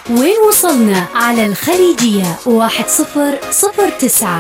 وين وصلنا على الخليجية 1009.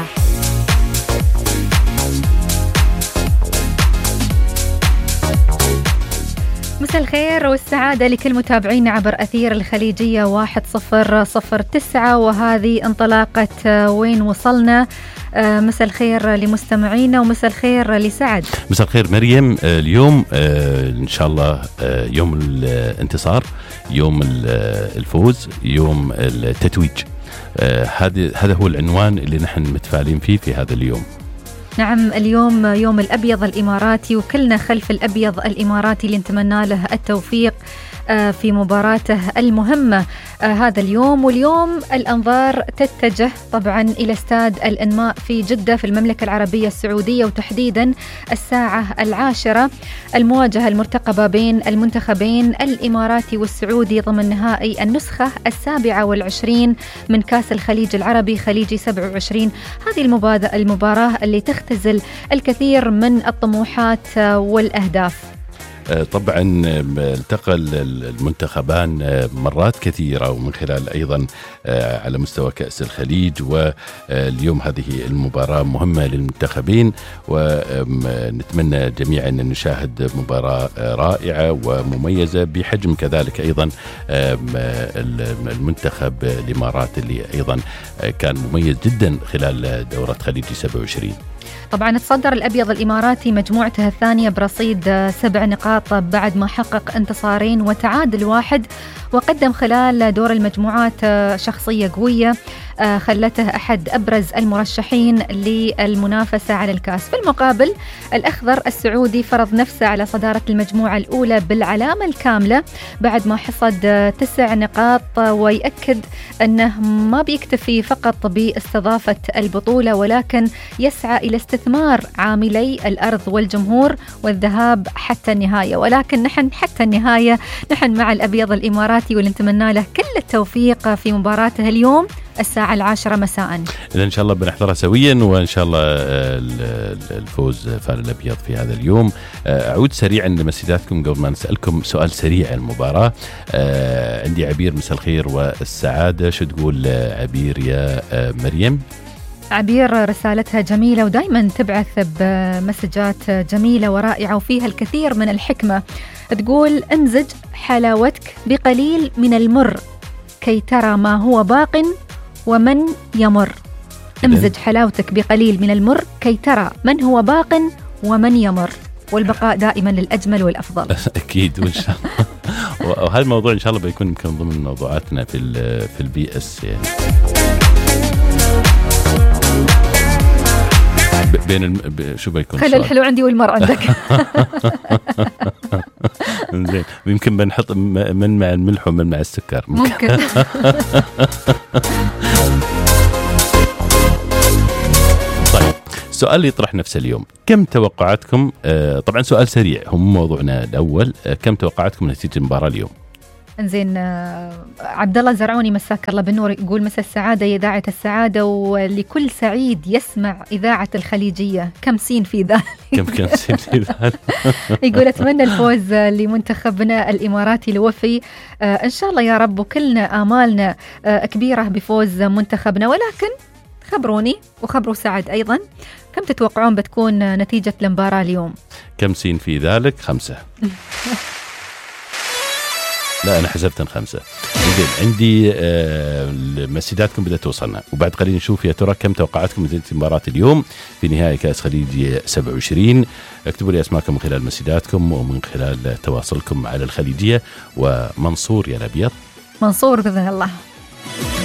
مساء الخير والسعادة لكل متابعينا عبر أثير الخليجية 1009، وهذه انطلاقة وين وصلنا. مساء الخير لمستمعينا ومساء الخير لسعد. مساء الخير مريم. اليوم إن شاء الله يوم الانتصار، يوم الفوز، يوم التتويج. هذا هو العنوان اللي نحن متفائلين فيه في هذا اليوم. نعم، اليوم يوم الأبيض الإماراتي، وكلنا خلف الأبيض الإماراتي اللي نتمنى له التوفيق في مباراته المهمة هذا اليوم. واليوم الأنظار تتجه طبعا إلى استاد الإنماء في جدة في المملكة العربية السعودية، وتحديدا الساعة 10، المواجهة المرتقبة بين المنتخبين الإماراتي والسعودي ضمن نهائي النسخة 27 من كأس الخليج العربي خليجي 27. هذه المباراة اللي تختزل الكثير من الطموحات والأهداف. طبعا التقى المنتخبان مرات كثيرة، ومن خلال أيضا على مستوى كأس الخليج، واليوم هذه المباراة مهمة للمنتخبين، ونتمنى جميعا أن نشاهد مباراة رائعة ومميزة بحجم كذلك أيضا المنتخب الإمارات اللي أيضا كان مميز جدا خلال دورة خليجي 27. طبعا تصدر الأبيض الإماراتي مجموعته الثانية برصيد 7 نقاط بعد ما حقق انتصارين وتعادل 1، وقدم خلال دور المجموعات شخصية قوية خلته أحد أبرز المرشحين للمنافسة على الكأس. في المقابل الأخضر السعودي فرض نفسه على صدارة المجموعة الأولى بالعلامة الكاملة بعد ما حصد 9 نقاط، ويأكد أنه ما بيكتفي فقط باستضافة البطولة، ولكن يسعى إلى استثمار عاملي الأرض والجمهور والذهاب حتى النهاية. ولكن نحن حتى النهاية نحن مع الأبيض الإماراتي، ونتمنى له كل التوفيق في مباراته اليوم الساعة 10 مساء. إن شاء الله بنحضرها سويا، وإن شاء الله الفوز فال الأبيض في هذا اليوم. أعود سريعا لمسيداتكم قبل ما نسألكم سؤال سريع المباراة. عندي عبير، مساء الخير والسعادة. شو تقول عبير يا مريم؟ عبير رسالتها جميلة، ودايما تبعث بمسجات جميلة ورائعة وفيها الكثير من الحكمة. تقول: امزج حلاوتك بقليل من المر كي ترى ما هو باق ومن يمر. امزج حلاوتك بقليل من المر كي ترى من هو باق ومن يمر، والبقاء دائما للأجمل والأفضل. أكيد، وإن شاء الله. وهذا الموضوع إن شاء الله بيكون يمكن ضمن موضوعاتنا في البي اس يعني. شو بيكون؟ خلي الحلو عندي والمر عندك. زين، يمكن بنحط من مع الملح ومن مع السكر ممكن. طيب، السؤال اللي يطرح نفسه اليوم: كم توقعاتكم؟ طبعا سؤال سريع، هم موضوعنا الأول. كم توقعاتكم نتيجة المباراة اليوم؟ انزين، عبد الله زرعوني مساك الله بالنور يقول: مساء السعادة يا إذاعة السعادة، ولكل سعيد يسمع إذاعة الخليجية. كم سين في ذلك؟ كم سين في ذلك؟ يقول: أتمنى الفوز لمنتخبنا الإماراتي الوفي إن شاء الله يا رب، وكلنا آمالنا كبيرة بفوز منتخبنا. ولكن خبروني وخبروا سعد أيضا، كم تتوقعون بتكون نتيجة المباراة اليوم؟ كم سين في ذلك؟ 5. لا، أنا حسبتن 5. عندي مسيداتكم بدأت توصلنا، وبعد قليل نشوف يا ترى كم توقعاتكم نتيجة مباراة اليوم في نهائي كأس خليجي 27. اكتبوا لي أسماءكم من خلال مسيداتكم ومن خلال تواصلكم على الخليجية. ومنصور يا الأبيض، منصور بإذن الله.